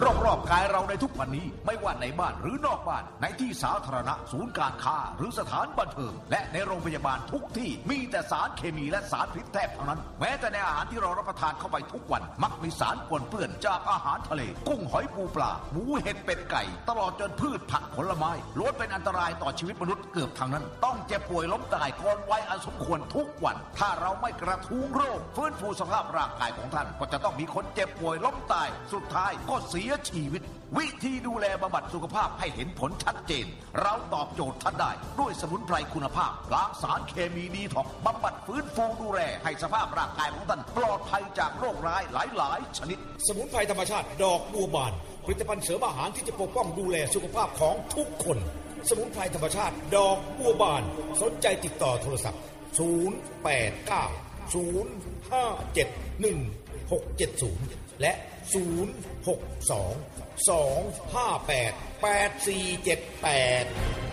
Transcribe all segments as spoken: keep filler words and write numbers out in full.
รอบๆกายเราในทุกวันนี้ไม่ว่าในบ้านหรือนอกบ้านในที่สาธารณะศูนย์การค้าหรือสถานบันเทิงและในโรงพยาบาลทุกที่มีแต่สารเคมีและสารพิษแทบทั้งนั้นแม้แต่ในอาหารที่เรารับประทานเข้าไปทุกวันมักมีสารปนเปื้อนจากอาหารทะเลกุ้งหอยปูปลาหมูเห็ดเป็ดไก่ตลอดจนพืชผักผลไม้ล้วนเป็นอันตรายต่อชีวิตมนุษย์เกือบทั้งนั้นต้องเจ็บป่วยล้มตายก่อนวัยอันสมควรทุกวันถ้าเราไม่กระทุ้งโรคฟื้นฟูสภาพร่างกายของท่านก็จะต้องมีคนเจ็บป่วยล้มตายสุดท้ายก็เสียชีวิตวิธีดูแลบำบัดสุขภาพให้เห็นผลชัดเจนเราตอบโจทย์ท่านได้ด้วยสมุนไพรคุณภาพล้างสารเคมีดีท็อกซ์บำบัดฟื้นฟูดูแลให้สภาพร่างกายของท่านปลอดภัยจากโรคร้ายหลายๆชนิดสมุนไพรธรรมชาติดอกบัวบานผลิตภัณฑ์เสริมอาหารที่จะปกป้องดูแลสุขภาพของทุกคนสมุนไพรธรรมชาติดอกบัวบานสนใจติดต่อโทรศัพท์ศูนย์ แปด เก้า ศูนย์ ห้า เจ็ด หนึ่ง หก เจ็ด ศูนย์และศูนย์ หก สอง สอง ห้า แปด แปด สี่ เจ็ด แปด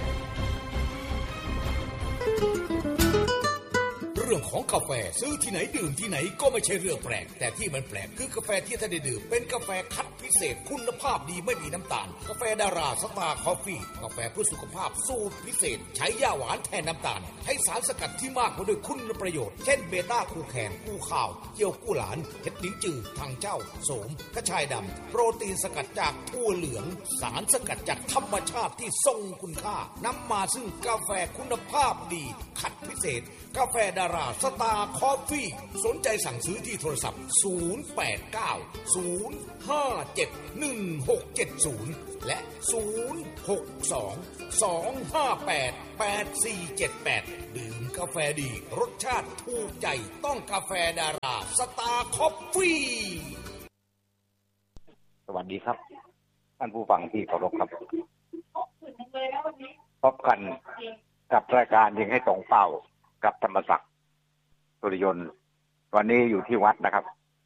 เรื่องของกาแฟซื้อที่ไหนดื่มที่ไหนก็ไม่ใช่เรื่องแปลกแต่ที่มันแปลกคือกาแฟที่ท่านได้ดื่มเป็นกาแฟคัดพิเศษคุณภาพดีไม่มีน้ำตาลกาแฟดาราสตาร์คอฟฟี่กาแฟเพื่อสุขภาพสูตรพิเศษใช้ย่าหวานแทนน้ำตาลให้สารสกัดที่มากกว่าด้วยคุณประโยชน์เช่นเบต้าคูแคนกูข่าวเจียวกู้หลานเห็ดลิ้นจือทางเจ้าโสมกระชายดำโปรตีนสกัดจากถั่วเหลืองสารสกัดจากธรรมชาติที่ทรงคุณค่านำมาซึ่งกาแฟคุณภาพดีคัดพิเศษกาแฟดาราสตาร์คอฟฟี่สนใจสั่งซื้อที่โทรศัพท์ศูนย์ แปด เก้า ศูนย์ ห้า เจ็ด หนึ่ง หก เจ็ด ศูนย์และศูนย์ หก สอง สอง ห้า แปด แปด สี่ เจ็ด แปดดื่มกาแฟดีรสชาติถูกใจต้องกาแฟดาราสตาร์คอฟฟี่สวัสดีครับท่านผู้ฟังที่เคารพครับพบกันกับรายการยิงให้ตรงเป้ากับธรรมศักดิ์สุริยนต์วันนี้อยู่ที่วัดนะครับ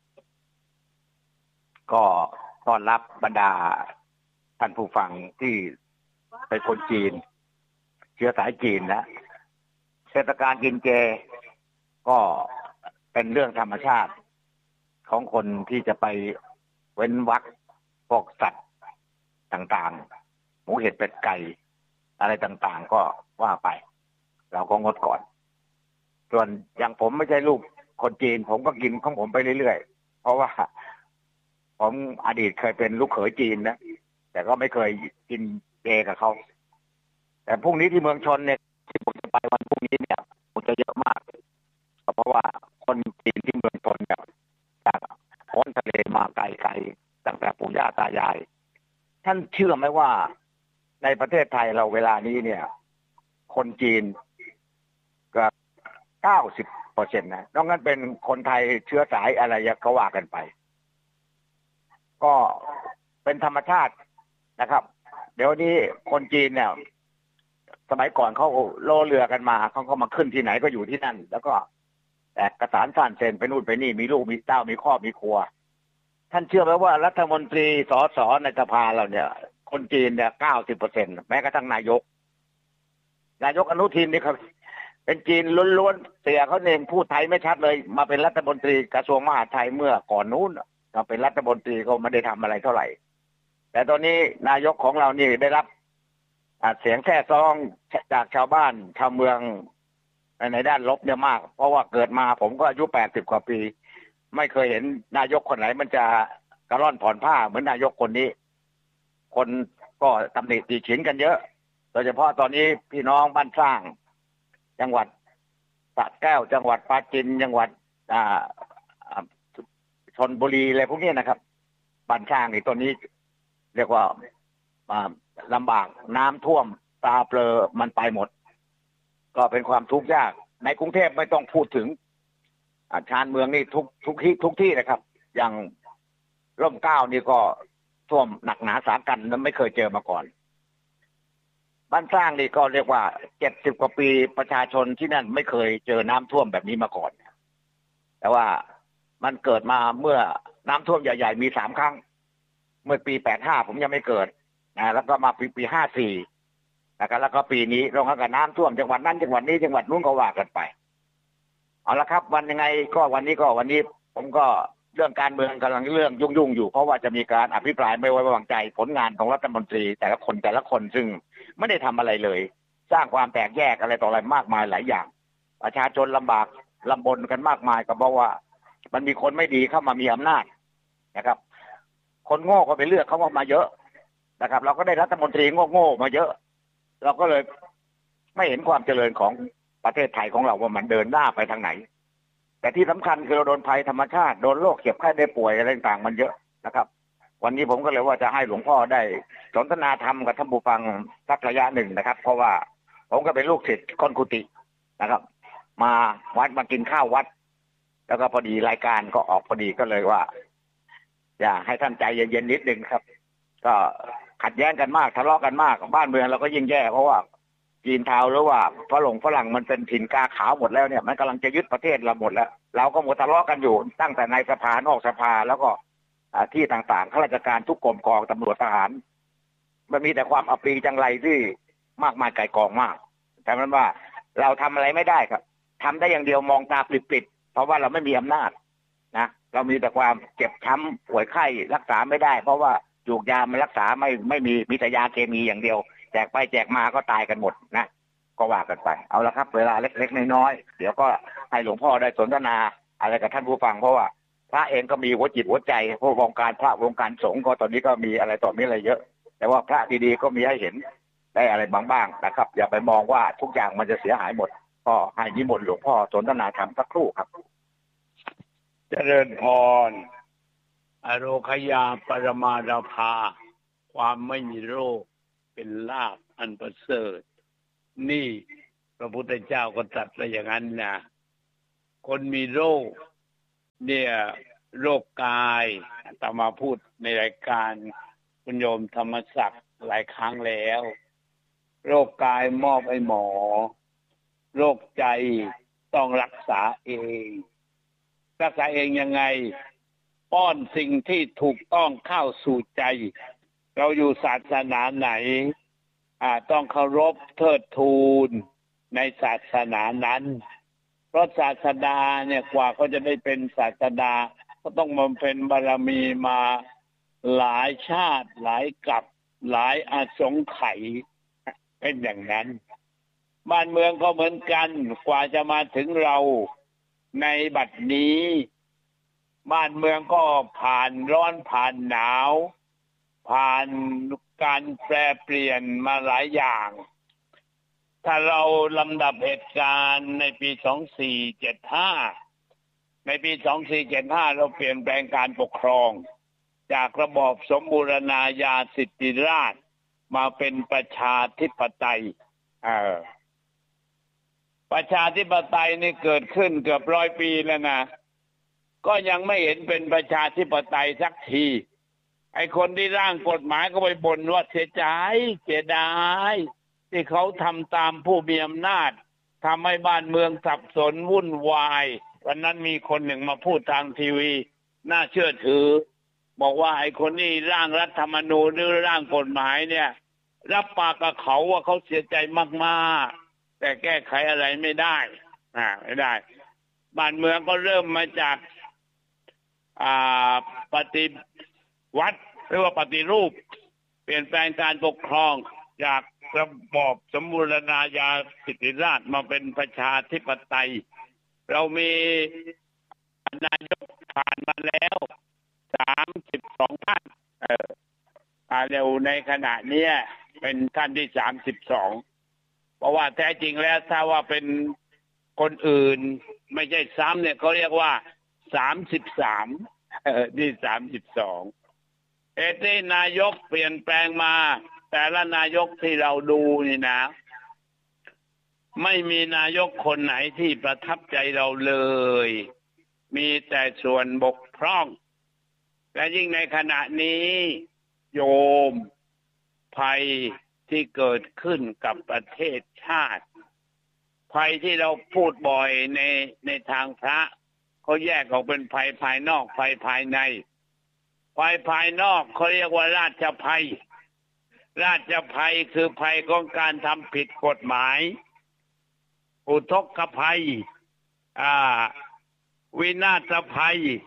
ก็ต้อนรับบรรดาท่านผู้ฟังที่เป็นคนจีนเชื้อสายจีนนะเทศกาลกินเจก็เป็นเรื่องธรรมชาติของคนที่จะไปเว้นวรรคพวกสัตว์ต่างๆหมูเห็ดเป็ดไก่อะไรต่างๆก็ว่าไปเราก็งดก่อนส่วนอย่างผมไม่ใช่ลูกคนจีนผมก็กินของผมไปเรื่อยๆเพราะว่าผมอดีตเคยเป็นลูกเขยจีนนะแต่ก็ไม่เคยกินเจกับเขาแต่พรุ่งนี้ที่เมืองชนเนี่ยที่ผมจะไปวันพรุ่งนี้เนี่ยผมจะเยอะมากเพราะว่าคนจีนที่เมืองชนเนี่ยจากพ้นทะเลมาไกลๆตั้งแต่ปู่ย่าตายายท่านเชื่อไหมว่าในประเทศไทยเราเวลานี้เนี่ยคนจีนก็เก้าสิบเปอร์เซ็นต์นะนอกนั้นเป็นคนไทยเชื้อสายอะไรก็ว่ากันไปก็เป็นธรรมชาตินะครับเดี๋ยวนี้คนจีนเนี่ยสมัยก่อนเขาโลเรือกันมาเขาก็มาขึ้นที่ไหนก็อยู่ที่นั่นแล้วก็แตกกระสานซ่านเซนไปนู่นไปนี่มีลูกมีเต้ามีครอบมีครัวท่านเชื่อไหมว่ารัฐมนตรีสสในสภาเราเนี่ยคนจีนเนี่ยเก้าสิบเปอร์เซ็นต์แม้กระทั่งนายกนายกอนุทินนี่ครับเป็นจีนล้วนๆเสียเขาเองพูดไทยไม่ชัดเลยมาเป็นรัฐมนตรีกระทรวงมหาดไทยเมื่อก่อนนู้นเราเป็นรัฐมนตรีก็ไม่ได้ทำอะไรเท่าไหร่แต่ตอนนี้นายกของเรานี่ได้รับเสียงแท้ซองจากชาวบ้านชาวเมืองในด้านลบเนี่ยมากเพราะว่าเกิดมาผมก็อายุแปดสิบกว่าปีไม่เคยเห็นนายกคนไหนมันจะกระร่อนผ่อนผ้าเหมือนนายกคนนี้คนก็ตำหนิตีฉินกันเยอะโดยเฉพาะตอนนี้พี่น้องบ้านสร้างจังหวัดสระแก้วจังหวัดปราจีนจังหวัดชลบุรีอะไรพวกนี้นะครับบ้านสร้างนี่ตอนนี้เรียกว่าลำบากน้ำท่วมปลาเปลือมันไปหมดก็เป็นความทุกข์ยากในกรุงเทพไม่ต้องพูดถึงชานเมืองนี่ทุกทุกที่ทุกที่นะครับอย่างร่มเกล้านี่ก็ท่วมหนักหนาสากันนั้นไม่เคยเจอมาก่อนบ้านสร้างนี่ก็เรียกว่าเจ็ดสิบกว่าปีประชาชนที่นั่นไม่เคยเจอน้ำท่วมแบบนี้มาก่อนแต่ว่ามันเกิดมาเมื่อน้ำท่วมใหญ่ๆมีสามครั้งเมื่อปีแปดห้าผมยังไม่เกิดนะแล้วก็มาปีปีห้าสี่นะครับแล้วก็ปีนี้ลงกับน้ำท่วมจังหวัดนั้นจังหวัดนี้จังหวัดนู้นก็ว่ากันไปเอาละครับวันยังไงก็วันนี้ก็วันนี้ผมก็เรื่องการเมืองกำลังเรื่องยุ่งๆอยู่เพราะว่าจะมีการอภิปรายไม่ไว้วางใจผลงานของรัฐมนตรีแต่ละคนแต่ละคนซึ่งไม่ได้ทำอะไรเลยสร้างความแตกแยกอะไรต่ออะไรมากมายหลายอย่างประชาชนลำบากลำบนกันมากมายก็เพราะว่ามันมีคนไม่ดีเข้ามามีอำนาจนะครับคนโง่ก็ไปเลือกเขามาเยอะนะครับเราก็ได้รัฐมนตรีโง่ๆมาเยอะเราก็เลยไม่เห็นความเจริญของประเทศไทยของเราว่ามันเดินหน้าไปทางไหนแต่ที่สำคัญคือเราโดนภัยธรรมชาติโดนโรคเจ็บไข้ได้ป่วยอะไรต่างๆมันเยอะนะครับวันนี้ผมก็เลยว่าจะให้หลวงพ่อได้สนทนาธรรมกับท่านผู้ฟังสักระยะหนึ่งนะครับเพราะว่าผมก็เป็นลูกศิษย์ก้นกุฏินะครับมาวัดมากินข้าววัดแล้วก็พอดีรายการก็ออกพอดีก็เลยว่าอยากให้ท่านใจเย็นๆนิดนึงครับก็ขัดแย้งกันมากทะเลาะกันมากบ้านเมืองเราก็ยิ่งแย่เพราะว่าจีนเทาหรือว่าฝรั่งฝรั่งมันเป็นถิ่นกาขาวหมดแล้วเนี่ยมันกำลังจะยึดประเทศเราหมดแล้วเราก็หมดทะเลาะกันอยู่ตั้งแต่ในสภานอกสภาแล้วก็ที่ต่างๆข้าราชการทุกกรมกองตำรวจทหารมันมีแต่ความอับปรีจังไรที่มากมายไก่กองมากแต่มันว่าเราทำอะไรไม่ได้ครับทำได้อย่างเดียวมองตาปลิบๆเพราะว่าเราไม่มีอำนาจนะเรามีแต่ความเจ็บช้ำป่วยไข้รักษาไม่ได้เพราะว่าจูกยามันรักษาไม่ไม่มีมีแต่ยาเคมีอย่างเดียวแจกไปแจกมาก็ตายกันหมดนะก็ว่ากันไปเอาละครับเวลาเล็กๆน้อยๆเดี๋ยวก็ให้หลวงพ่อได้สนทนาอะไรกับท่านผู้ฟังเพราะว่าพระเองก็มีหัวจิตหัวใจพวกวงการพระวงการสงฆ์ก็ตอนนี้ก็มีอะไรต่อมีอะไรเยอะแต่ว่าพระดีๆก็มีให้เห็นได้อะไรบ้างๆนะครับอย่าไปมองว่าทุกอย่างมันจะเสียหายหมดก็ให้นิมนต์หลวงพ่อสนทนาธรรมสักครู่ครับเจริญพรอโรคยาปรมาราภาความไม่มีโรคเป็นลาภอันประเสริฐนี่พระพุทธเจ้าก็ตรัสไว้อย่างนั้นนะคนมีโรคเนี่ยโรคกายอาตมาพูดในรายการคุณโยมธรรมศักดิ์หลายครั้งแล้วโรคกายมอบให้หมอโรคใจต้องรักษาเองรักษาเองยังไงป้อนสิ่งที่ถูกต้องเข้าสู่ใจเราอยู่ศาสนาไหนอ่าต้องเคารพเทิดทูนในศาสนานั้นเพราะศาสดาเนี่ยกว่าเขาจะได้เป็นศาสดาก็ต้องบำเพ็ญบารมีมาหลายชาติหลายกับหลายอาสงไขยเป็นอย่างนั้นบ้านเมืองก็เหมือนกันกว่าจะมาถึงเราในบัดนี้บ้านเมืองก็ผ่านร้อนผ่านหนาวผ่านการแปรเปลี่ยนมาหลายอย่างถ้าเราลำดับเหตุการณ์ในปีสองพันสี่ร้อยเจ็ดสิบห้าในปีสองพันสี่ร้อยเจ็ดสิบห้าเราเปลี่ยนแปลงการปกครองจากระบอบสมบูรณาญาสิทธิราชย์มาเป็นประชาธิปไตยเออประชาธิปไตยนี่เกิดขึ้นเกือบร้อยปีแล้วนะก็ยังไม่เห็นเป็นประชาธิปไตยสักทีไอ้คนที่ร่างกฎหมายก็ไปบ่นว่าเสียใจเสียดายที่เขาทำตามผู้มีอำนาจทำให้บ้านเมืองสับสนวุ่นวายวันนั้นมีคนหนึ่งมาพูดทางทีวีน่าเชื่อถือบอกว่าไอ้คนที่ร่างรัฐธรรมนูญหรือร่างกฎหมายเนี่ยรับปากกับเขาว่าเขาเสียใจมากๆแต่แก้ไขอะไรไม่ได้อ่าไม่ได้บ้านเมืองก็เริ่มมาจากอ่าปฏิวัติหรือว่าปฏิรูปเปลี่ยนแปลงการปกครองจากระบอบสมบูรณาญาสิทธิราชย์มาเป็นประชาธิปไตยเรามีนายกผ่านมาแล้วสามสิบสองท่านเอออ่าเร็วในขณะนี้เป็นท่านที่สามสิบสองเพราะว่าแท้จริงแล้วถ้าว่าเป็นคนอื่นไม่ใช่ซ้ำเนี่ยเขาเรียกว่าสามสิบสามเออนี่สามสิบสองเอที่นายกเปลี่ยนแปลงมาแต่ละนายกที่เราดูนี่นะไม่มีนายกคนไหนที่ประทับใจเราเลยมีแต่ส่วนบกพร่องและยิ่งในขณะนี้โยมภัยที่เกิดขึ้นกับประเทศชาติภัยที่เราพูดบ่อยในในทางพระเขาแยกออกเป็นภัยภายนอกภัยภายในภัยภายนอกเขาเรียกว่าราชภัยราชภัยคือภัยของการทำผิดกฎหมายอุทกภัยอ่าวินาศภัย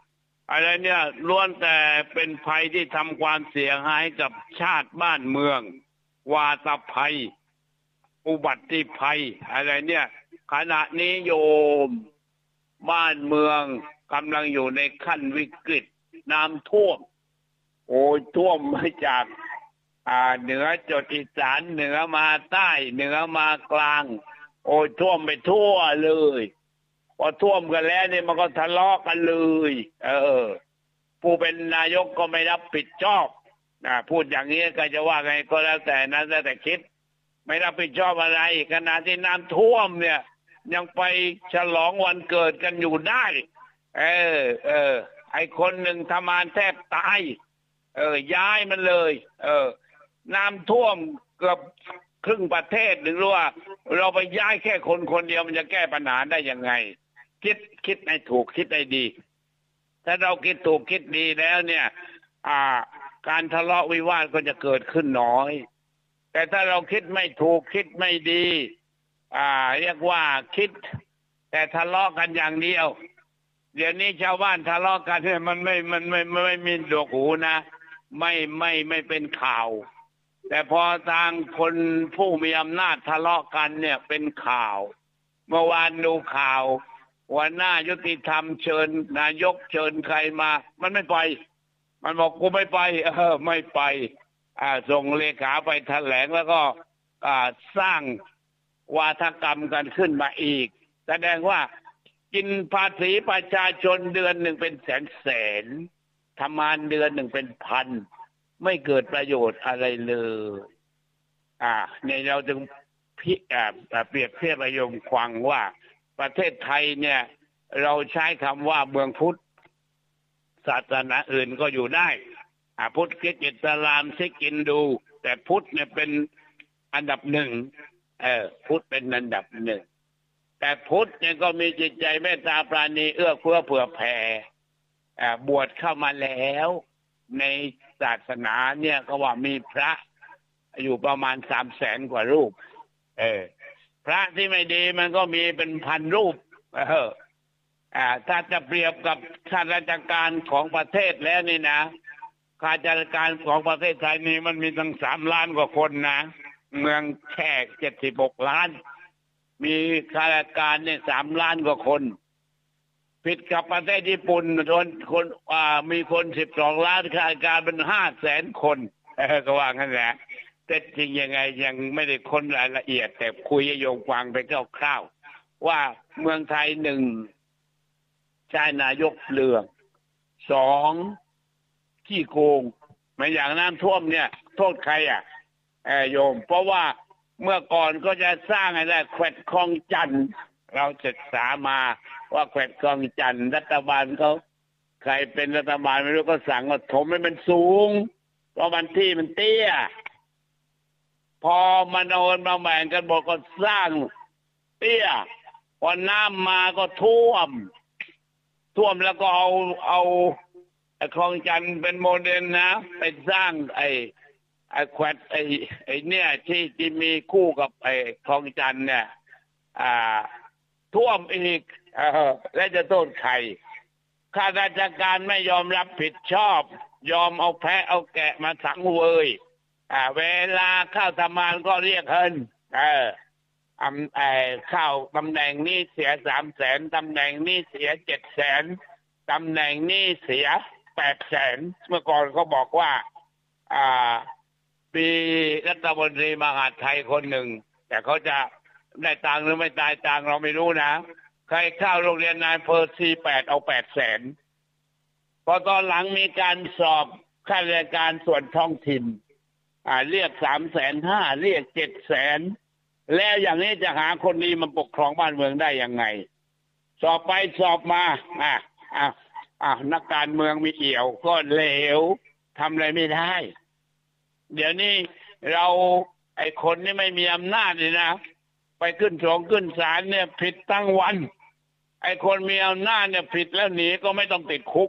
อะไรเนี่ยล้วนแต่เป็นภัยที่ทำความเสียหายกับชาติบ้านเมืองวาตภัยอุบัติภัยอะไรเนี่ยขณะนี้โยมบ้านเมืองกำลังอยู่ในขั้นวิกฤตน้ำท่วมโอ้ยท่วมมาจากอ่าเหนือจดอีสานเหนือมาใต้เหนือมากลางโอ้ยท่วมไปทั่วเลยพอท่วมกันแล้วนี่มันก็ทะเลาะกันเลยเออผู้เป็นนายกก็ไม่รับผิดชอบนะพูดอย่างนี้ก็จะว่าไงก็แล้วแต่นะแต่คิดไม่รับผิดชอบอะไรขณะที่น้ำท่วมเนี่ยยังไปฉลองวันเกิดกันอยู่ได้เออเออไอคนหนึ่งทำงานแทบตายเออย้ายมันเลยเออน้ำท่วมเกือบครึ่งประเทศหรือว่าเราไปย้ายแค่คนคนเดียวมันจะแก้ปัญหาได้ยังไงคิดคิดให้ถูกคิดให้ดีถ้าเราคิดถูกคิดดีแล้วเนี่ยอ่าการทะเลาะวิวาทก็จะเกิดขึ้นน้อยแต่ถ้าเราคิดไม่ถูกคิดไม่ดีอ่าเรียกว่าคิดแต่ทะเลาะกันอย่างเดียวเดี๋ยวนี้ชาวบ้านทะเลาะกันเนี่ยมันไม่มันไม่ไม่ไม่มีดวงหูนะไม่ไม่ไม่เป็นข่าวแต่พอทางคนผู้มีอำนาจทะเลาะกันเนี่ยเป็นข่าวเมื่อวานดูข่าวหัวหน้ายุติธรรมเชิญนายกเชิญใครมามันไม่ไปมันบอกกูไม่ไปเออไม่ไปอ่าส่งเลขาไปแถลงแล้วก็อ่าสร้างวาทกรรมกันขึ้นมาอีกแสดงว่ากินภาษีประชาชนเดือนหนึ่งเป็นแสนแสนทำงานเดือนหนึ่งเป็นพันไม่เกิดประโยชน์อะไรเลยอ่าเนี่ยเราจึงพิอ่าเปรียบเทียบประโยมควังว่าประเทศไทยเนี่ยเราใช้คำว่าเมืองพุทธศาสนาอื่นก็อยู่ได้อ่าพุทธคริสต์อิสลามซิกอินดูแต่พุทธเนี่ยเป็นอันดับหนึ่งเออพุทธเป็นอันดับหนึ่งแต่พุทธเนี่ยก็มีจิตใจเมตตาปราณีเอื้อเฟื้อเผื่อแผ่อ่าบวชเข้ามาแล้วในศาสนาเนี่ยก็ว่ามีพระอยู่ประมาณสามแสนกว่ารูปเออพระที่ไม่ดีมันก็มีเป็นพันรูปเอออ่าถ้าจะเปรียบกับข้าราชการของประเทศแล้วนี่นะข้าราชการของประเทศไทยนี่มันมีตั้งสามล้านกว่าคนนะเมืองแค่เจ็ดสิบหกล้านมีข้าราชการเนี่ยสามล้านกว่าคนผิดกับประเทศญี่ปุ่นคนคนอ่ามีคนสิบสองล้านข้าราชการเป็นห้าแสนคนเออก็ว่างั้นแหละแต่จริงยังไงยังไม่ได้ค้นรายละเอียดแต่คุยให้โยงฟังไปคร่าวๆว่าเมืองไทยหนึ่งใช้นายกเปลืองสองขี้โกงไม่อย่างน้ำท่วมเนี่ยโทษใครอ่ะเออโยมเพราะว่าเมื่อก่อนก็จะสร้างอะไรแขวดคลองจันทน์เราศึกษามาว่าแขวดคลองจันทน์รัฐบาลเขาใครเป็นรัฐบาลไม่รู้ก็สั่งว่าถมให้มันสูงเพราะมันที่มันเตี้ยพอมันโอนมาแบ่งกันบอกก็สร้างเตี้ยพอน้ำมาก็ท่วมท่วมแล้วก็เอาเอาไอ้คลองจันทน์เป็นโมเดลนะไปสร้างไอ้ไอ้แควดไอ้ไอ้เนี่ยที่ที่มีคู่กับไอ้คลองจันทน์เนี่ยอ่าท่วมอีกเออและจะโทษใครข้าราชการไม่ยอมรับผิดชอบยอมเอาแพะเอาแกะมาสังเวยอ่าเวลาเข้าทำงานก็เรียกเงินเอออำไอ้เข้าตำแหน่งนี้เสียสามแสนตำแหน่งนี้เสียเจ็ดแสนตำแหน่งนี้เสียแปดแสนเมื่อก่อนเขาบอกว่าอ่ามีรัฐมนตรีมหาดไทยคนหนึ่งแต่เขาจะได้ตังค์หรือไม่ได้ตังค์เราไม่รู้นะใครเข้าโรงเรียนนายอำเภอซีแปดเอาแปดแสนพอตอนหลังมีการสอบข้าราชการส่วนท้องถิ่นอ่าเรียกสามแสนห้าเรียกเจ็ดแสนแล้วอย่างนี้จะหาคนดีมาปกครองบ้านเมืองได้ยังไงสอบไปสอบมาอ่ะอ่ะอ่ะนักการเมืองมีเอี่ยวก็เหลวทำอะไรไม่ได้เดี๋ยวนี้เราไอ้คนที่ไม่มีอำนาจนี่นะไปขึ้นสงขึ้นศาลเนี่ยผิดตั้งวันไอ้คนมีอำนาจเนี่ยผิดแล้วหนีก็ไม่ต้องติดคุก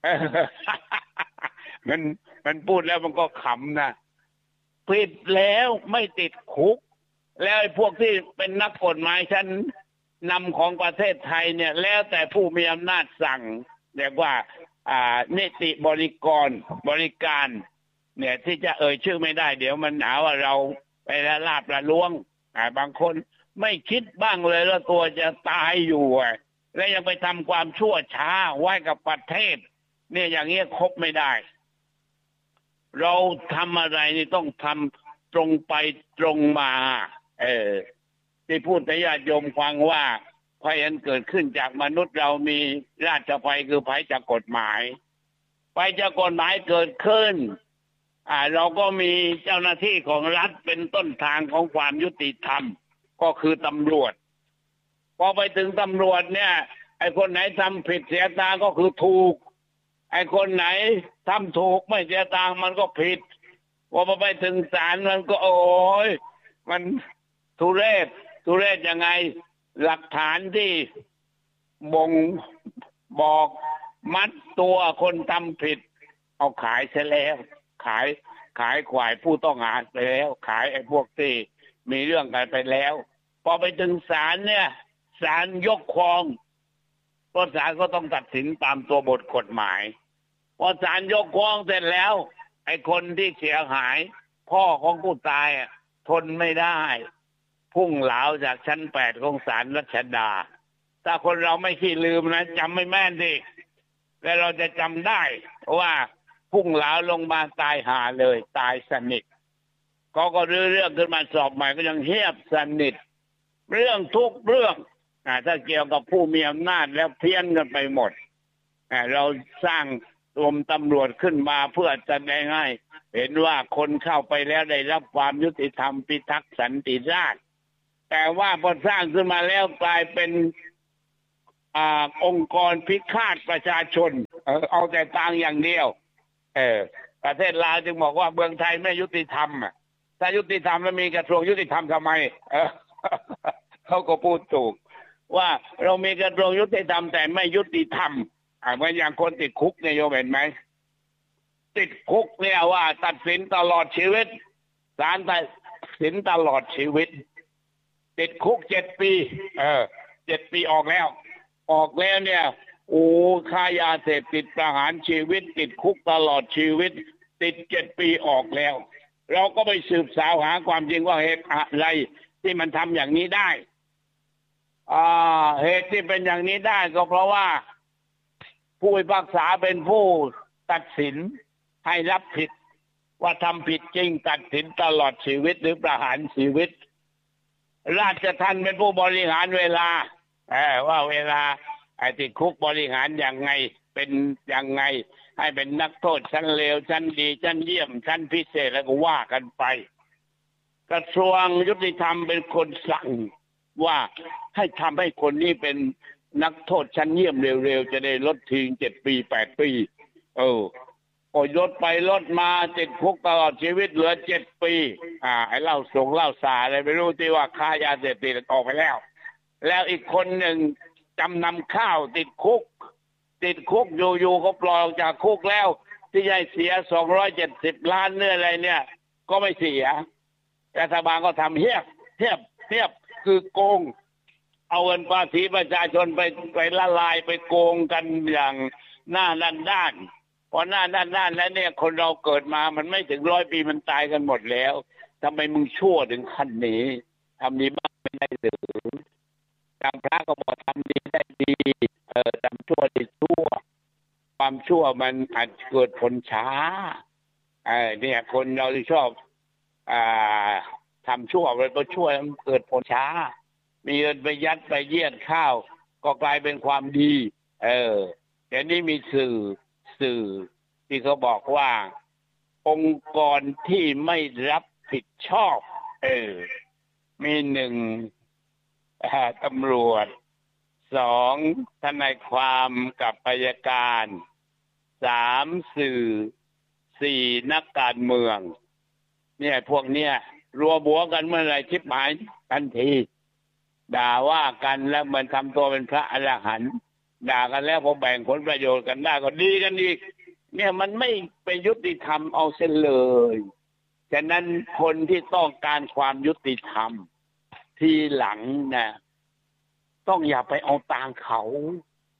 มันมันพูดแล้วมันก็ขำนะผิดแล้วไม่ติดคุกแล้วไอ้พวกที่เป็นนักกฎหมายชั้นนำของประเทศไทยเนี่ยแล้วแต่ผู้มีอำนาจสั่งเรียกว่าอ่านิติบริกรบริการเนี่ยที่จะเอ่ยชื่อไม่ได้เดี๋ยวมันหาว่าเราไปละลาบละล้วงอ่าบางคนไม่คิดบ้างเลยว่าตัวจะตายอยู่และยังไปทำความชั่วช้าไว้กับประเทศเนี่ยอย่างเงี้ยคบไม่ได้เราทำอะไรนี่ต้องทำตรงไปตรงมาเออที่พูดให้ญาติโยมฟังว่าภัยอันเกิดขึ้นจากมนุษย์เรามีราชภัยคือภัยจากกฎหมายภัยจากกฎหมายเกิดขึ้นอ่าเราก็มีเจ้าหน้าที่ของรัฐเป็นต้นทางของความยุติธรรมก็คือตำรวจพอไปถึงตำรวจเนี่ยไอ้คนไหนทำผิดเสียตาก็คือถูกไอ้คนไหนทำถูกไม่เสียตังค์มันก็ผิดพอไปถึงศาลมันก็โอ้ยมันทุเรศทุเรศยังไงหลักฐานที่บ่งบอกมัดตัวคนทำผิดเอาขายเสียแล้วขายขายขวายผู้ต้องหาไปแล้วขายไอ้พวกที่มีเรื่องกันไปแล้วพอไปถึงศาลเนี่ยศาลยกฟ้องก็ศาลก็ต้องตัดสินตามตัวบทกฎหมายพอศาลยกฟ้องเสร็จแล้วไอ้คนที่เสียหายพ่อของผู้ตายทนไม่ได้พุ่งเหลาจากชั้นแปดของศาลรัชดาถ้าคนเราไม่ขี้ลืมนะจำไม่แม่นดิแล้วเราจะจำได้ว่าพุ่งเหลาลงมาตายหาเลยตายสนิทเขาก็รื้อเรื่องขึ้นมาสอบใหม่ก็ยังเฮียบสนิทเรื่องทุกเรื่องถ้าเกี่ยวกับผู้มีอำนาจแล้วเพี้ยนกันไปหมดเราสร้างกรมตำรวจขึ้นมาเพื่อจะได้ให้เห็นว่าคนเข้าไปแล้วได้รับความยุติธรรมพิทักษ์สันติราษฎร์แต่ว่าพอสร้างขึ้นมาแล้วกลายเป็นอ่าองค์กรพิฆาตประชาชนเออเอาแต่ตังค์อย่างเดียวเออประเทศลาวจึงบอกว่าเมืองไทยไม่ยุติธรรมถ้ายุติธรรมแล้วมีกระทรวงยุติธรรมทำไมเออ เขาก็พูดถูกว่าเรามีกระทรวงยุติธรรมแต่ไม่ยุติธรรมอ่าเหมือนอย่างคนติดคุกเนี่ยโยมเห็นไหมติดคุกเนี่ยว่าตัดสินตลอดชีวิตศาลตัดสินตลอดชีวิตติดคุกเจ็ดปีเออเจ็ดปีออกแล้วออกแล้วเนี่ยโอ้ค่ายาเสพติดประหารชีวิตติดคุกตลอดชีวิตติดเจ็ดปีออกแล้วเราก็ไปสืบสาวหาความจริงว่าเหตุอะไรที่มันทำอย่างนี้ได้อ่าเหตุที่เป็นอย่างนี้ได้ก็เพราะว่าผู้พิพากษาเป็นผู้ตัดสินให้รับผิดว่าทำผิดจริงตัดสินตลอดชีวิตหรือประหารชีวิตราชทัณฑ์เป็นผู้บริหารเวลาเออว่าเวลาไอ้ติดคุกบริหารอย่างไงเป็นอย่างไงให้เป็นนักโทษชั้นเลวชั้นดีชั้นเยี่ยมชั้นพิเศษแล้วก็ว่ากันไปกระทรวงยุติธรรมเป็นคนสั่งว่าให้ทำให้คนนี้เป็นนักโทษชั้นเยี่ยมเร็วๆจะได้ลดทิ้งเจ็ดปีแปดปีเออโอ้ยลดไปลดมาติดคุกตลอดชีวิตเหลือเจ็ดปีอ่าไอ้เหล้าส่งเหล้าสาอะไรไม่รู้ที่ว่าค้ายาเสพติดออกไปแล้วแล้วอีกคนหนึ่งจำนำข้าวติดคุกติดคุกอยู่ๆก็ปล่อยออกจากคุกแล้วที่ให้เสียสองร้อยเจ็ดสิบล้านเนื้ออะไรเนี่ยก็ไม่เสียรัฐบาลก็ทำเฮี้ยบเฮี้ยบเฮี้ยบคือโกงเอาเงินภาษีประชาชนไปไปละลายไปโกงกันอย่างหน้าด้านด้านพอหน้าด้านด้านแล้วเนี่ยคนเราเกิดมามันไม่ถึงร้อยปีมันตายกันหมดแล้วทำไมมึงชั่วถึงขั้นนี้ทำดีมากไม่ได้หรือทางพระก็บอกทำดีได้ดีเออทำชั่วได้ชั่วความชั่วมันอาจเกิดผลช้าเออเนี่ยคนเราที่ชอบอ่าทำชั่วไปก็ชั่วมันเกิดผลช้ามีเงินไปยัดไปเยียดข้าวก็กลายเป็นความดีเออเดี๋ยวนี้มีสื่อสื่อที่เขาบอกว่าองค์กรที่ไม่รับผิดชอบเออมีหนึ่งตำรวจสองทนายความกับอัยการสามสื่อสี่นักการเมืองเนี่ยพวกเนี้ยรัวบัวกันเมื่อไรชิบหายทันทีด่าว่ากันแล้วมันทำตัวเป็นพระอรหันต์ด่ากันแล้วพอแบ่งผลประโยชน์กันได้ก็ดีกันอีกเนี่ยมันไม่ไปยุติธรรมเอาเส้นเลยฉะนั้นคนที่ต้องการความยุติธรรมทีหลังนะต้องอย่าไปเอาตางเขา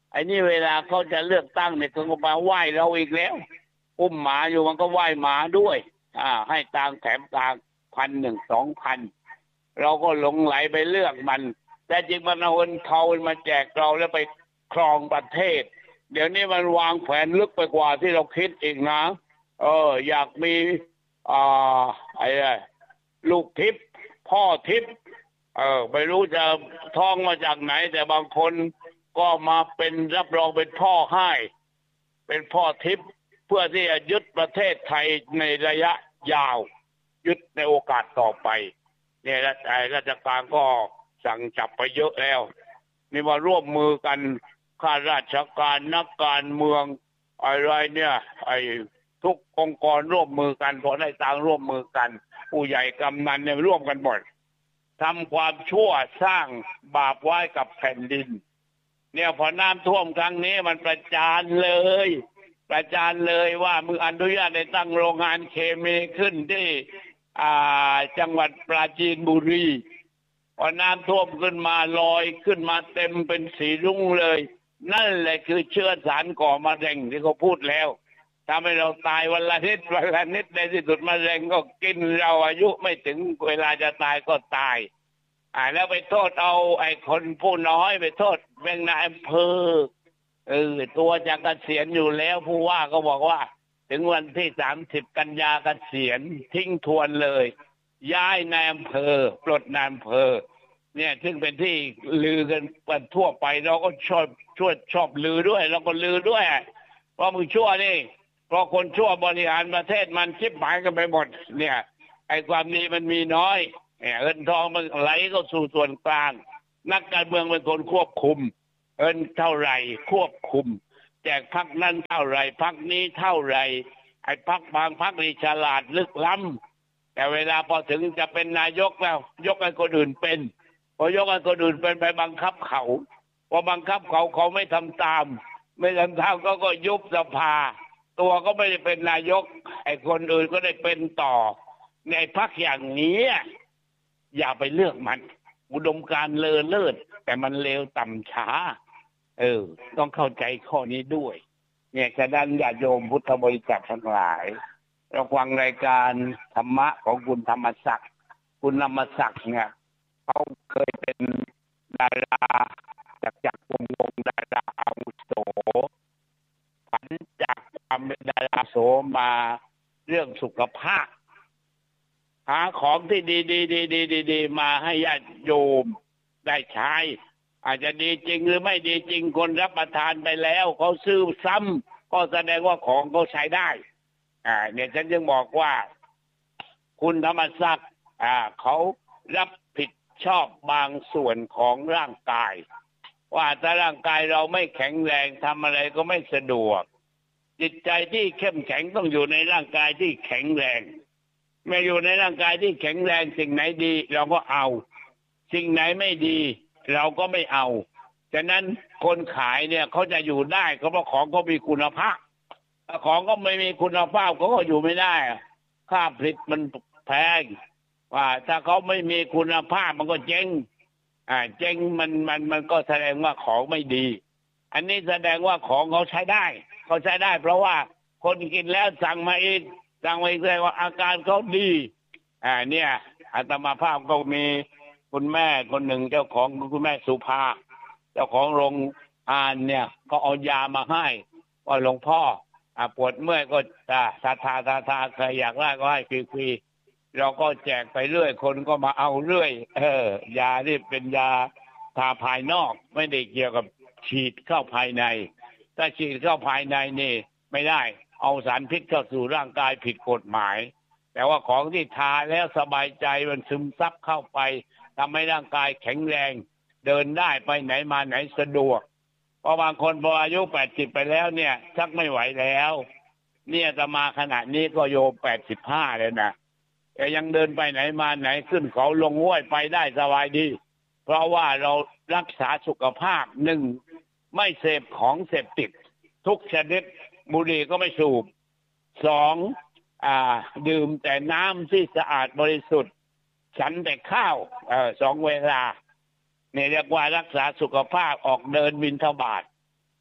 ไอ้นี่เวลาเขาจะเลือกตั้งเนี่ยเขาก็มาไหว้เราอีกแล้วอุ้มหมาอยู่มันก็ไหว้หมาด้วยอ่าให้ตังแถมตังพันหนึ่งสองพันเราก็หลงไหลไปเลือกมันแต่จริงมันเอาเงินเทามาแจกเราแล้วไปครองประเทศเดี๋ยวนี้มันวางแผนลึกไปกว่าที่เราคิดอีกนะเอออยากมีอ่าไอ้ลูกทิพย์พ่อทิพย์เออไม่รู้จะท้องมาจากไหนแต่บางคนก็มาเป็นรับรองเป็นพ่อให้เป็นพ่อทิพย์เพื่อที่จะยึดประเทศไทยในระยะยาวยึดในโอกาสต่อไปเนี่ยราชการก็สั่งจับไปเยอะแล้วนี่มาร่วมมือกันข้าราชการนักการเมืองอะไรเนี่ยไอ้ทุกองค์กรร่วมมือกันพอได้ตังร่วมมือกันผู้ใหญ่กำนันเนี่ยร่วมกันหมดทำความชั่วสร้างบาปไว้กับแผ่นดินเนี่ยพอน้ำท่วมครั้งนี้มันประจานเลยประจานเลยว่ามึงอนุญาตให้ตั้งโรงงานเคมีขึ้นที่อ่าจังหวัดปราจีนบุรีพอน้ำท่วมขึ้นมาลอยขึ้นมาเต็มเป็นสีรุ้งเลยนั่นแหละคือเชื้อสารก่อมะเร็งที่เขาพูดแล้วทำให้เราตายวันละนิดวันละนิดในที่สุดมะเร็งก็กินเราอายุไม่ถึงเวลาจะตายก็ตายอ่าแล้วไปโทษเอาไอ้คนผู้น้อยไปโทษเมืองนายอำเภอเออตัวจะเกษียณอยู่แล้วผู้ว่าก็บอกว่าถึงวันที่สามสิบกันยาเกษียณทิ้งทวนเลยย้ายนายอำเภอปลดนายอำเภอเนี่ยซึ่งเป็นที่ลือกันกันทั่วไปเราก็ชอบชอบชอบลือด้วยเราก็ลือด้วยเพราะมึงชั่วนี่เพราะคนชั่วบริหารประเทศมันชิบหายกันไปหมดเนี่ยไอ้ความดีมันมีน้อยเงินทองมันไหลเข้าสู่ส่วนกลางนักการเมืองเป็นคนควบคุมเงินเท่าไหร่ควบคุมแจกพรรคนั้นเท่าไหร่พรรคนี้เท่าไหร่ไอ้พรรคบางพรรคนี่ฉลาดลึกล้ำแต่เวลาพอถึงจะเป็นนายกแล้วยกให้คนอื่นเป็นพอยกให้คนอื่นเป็นไปบังคับเขาพอบังคับเขาเขาไม่ทำตามไม่ทำตามก็ก็ยุบสภาตัวก็ไม่ได้เป็นนายกไอ้คนอื่นก็ได้เป็นต่อในพรรคอย่างนี้อย่าไปเลือกมันอุดมการณ์เลอเลิศแต่มันเลวต่ำช้าเออต้องเข้าใจข้อนี้ด้วยเนี่ยฉะนั้นญาติโยมพุทธบริษัททั้งหลายเราฟังรายการธรรมะของคุณธรรมศักดิ์คุณธรรมศักดิ์เนี่ยเขาเคยเป็นดาราจากจากวงวงดาราอาวุโสผันจากความเป็นดาราโสมาเรื่องสุขภาพหาของที่ดีดีดีดีดีดีมาให้ญาติโยมได้ใช้อาจจะดีจริงหรือไม่ดีจริงคนรับประทานไปแล้วเขาซื้อซ้ำก็แสดงว่าของเขาใช้ได้อ่าเนี่ยฉันยังบอกว่าคุณธรรมศักดิ์อ่าเขารับผิดชอบบางส่วนของร่างกายว่าถ้าร่างกายเราไม่แข็งแรงทำอะไรก็ไม่สะดวกจิตใจที่เข้มแข็งต้องอยู่ในร่างกายที่แข็งแรงไม่อยู่ในร่างกายที่แข็งแรงสิ่งไหนดีเราก็เอาสิ่งไหนไม่ดีเราก็ไม่เอาฉะนั้นคนขายเนี่ยเขาจะอยู่ได้เพราะของเขามีคุณภาพถ้าของก็ไม่มีคุณภาพเขาก็อยู่ไม่ได้ค่าผลิตมันแพงว่าถ้าเขาไม่มีคุณภาพมันก็เจ๊งอ่าเจ๊งมันมันมันก็แสดงว่าของไม่ดีอันนี้แสดงว่าของเขาใช้ได้เขาใช้ได้เพราะว่าคนกินแล้วสั่งมาอีกสั่งมาอีกแสดงว่าอาการเขาดีอ่าเนี่ยอาตมาภาพก็มีคุณแม่คนหนึ่งเจ้าของคุณแม่สุภาเจ้าของโรงทานเนี่ยก็เอายามาให้ว่าหลวงพ่ออ่าปวดเมื่อยก็อ่าทาทาทาทาใครอยากได้ก็ให้ฟรีๆเราก็แจกไปเรื่อยคนก็มาเอาเรื่อยเออยาที่เป็นยาทาภายนอกไม่ได้เกี่ยวกับฉีดเข้าภายในถ้าฉีดเข้าภายในนี่ไม่ได้เอาสารพิษเข้าสู่ร่างกายผิดกฎหมายแต่ว่าของที่ทาแล้วสบายใจมันซึมซับเข้าไปทำให้ร่างกายแข็งแรงเดินได้ไปไหนมาไหนสะดวกเพราะบางคนพออายุแปดสิบไปแล้วเนี่ยชักไม่ไหวแล้วเนี่ยจะมาขณะนี้ก็โยมแปดสิบห้าเลยนะแต่ยังเดินไปไหนมาไหนขึ้นเขาลงห้วยไปได้สบายดีเพราะว่าเรารักษาสุขภาพหนึ่งไม่เสพของเสพติดทุกชนิดบุหรี่ก็ไม่สูบสองอ่าดื่มแต่น้ำที่สะอาดบริสุทธิ์ฉันแต่ข้าวเอ่อสองเวลาเนี่ยเรียกว่ารักษาสุขภาพออกเดินบิณฑบาต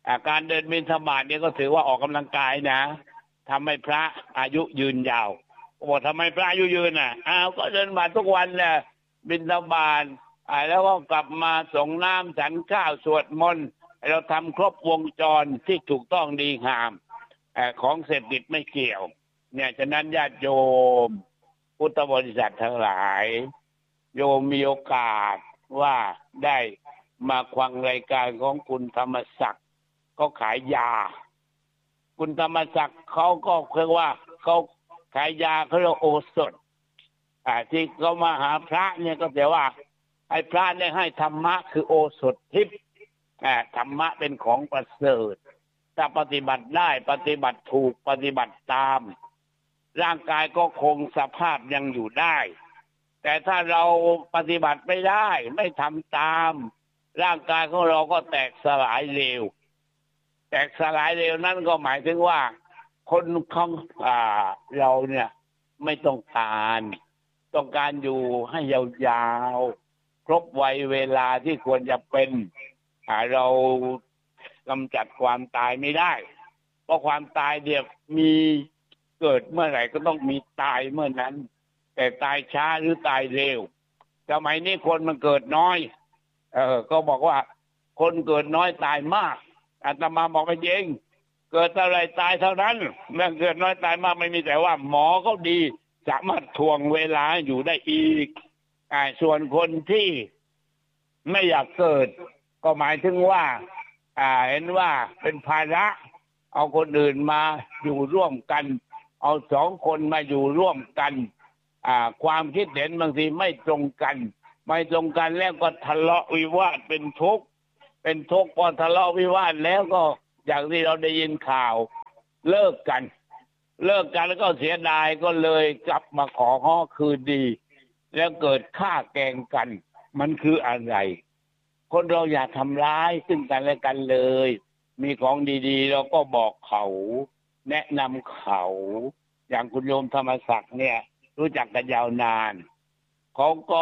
อ่าการเดินบิณฑบาตเนี่ยก็ถือว่าออกกำลังกายนะทำให้พระอายุยืนยาวบอกทำไมพระอายุยืนอ่ะอ้าวก็เดินบาตรทุกวันแหละบิณฑบาตอ่าแล้วก็กลับมาส่งน้ำฉันข้าวสวดมนต์เราทำครบวงจรที่ถูกต้องดีงามอ่าของเสพติดไม่เกี่ยวเนี่ยฉะนั้นญาติโยมพุทธบริษัททั้งหลายโยมมีโอกาสว่าได้มาฟังรายการของคุณธรรมศักดิ์เขาขายยาคุณธรรมศักดิ์เขาก็เรียกว่าเขาขายยาเขาเรียกโอสถอ่าที่เขามาหาพระเนี่ยก็แต่ว่าไอ้พระเนี่ยให้ธรรมะคือโอสถทิพย์อ่าธรรมะเป็นของประเสริฐถ้าปฏิบัติได้ปฏิบัติถูกปฏิบัติตามร่างกายก็คงสภาพยังอยู่ได้แต่ถ้าเราปฏิบัติไม่ได้ไม่ทำตามร่างกายของเราก็แตกสลายเร็วแตกสลายเร็วนั่นก็หมายถึงว่าคนของอ่าเราเนี่ยไม่ต้องการต้องการอยู่ให้ยาวๆครบวัยเวลาที่ควรจะเป็นอ่าเรากำจัดความตายไม่ได้เพราะความตายเนี่ยมีเกิดเมื่อไหร่ก็ต้องมีตายเมื่อนั้นแต่ตายช้าหรือตายเร็วสมัยนี้คนมันเกิดน้อยเออก็บอกว่าคนเกิดน้อยตายมากอาตมาบอกไม่จริงเกิดเท่าไรตายเท่านั้นเรื่องเกิดน้อยตายมากไม่มีแต่ว่าหมอเขาดีสามารถทวงเวลาอยู่ได้อีกอ่าส่วนคนที่ไม่อยากเกิดก็หมายถึงว่าอ่าเห็นว่าเป็นภาระเอาคนอื่นมาอยู่ร่วมกันเอาสองคนมาอยู่ร่วมกันอ่าความคิดเห็นบางทีไม่ตรงกันไม่ตรงกันแล้วก็ทะเลาะวิวาทเป็นทุกข์เป็นทุกข์พอทะเลาะวิวาทแล้วก็อย่างที่เราได้ยินข่าวเลิกกันเลิกกันแล้วก็เสียดายก็เลยกลับมาของ้อคืนดีแล้วเกิดฆ่าแกล้งกันมันคืออะไรคนเราอย่าทำร้ายซึ่งกันและกันเลยมีของดีๆเราก็บอกเขาแนะนำเขาอย่างคุณโยมธรรมศักดิ์เนี่ยรู้จักกันยาวนานเขาก็